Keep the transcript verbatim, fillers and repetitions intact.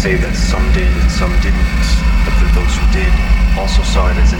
say that some did and some didn't, but that those who did also saw it as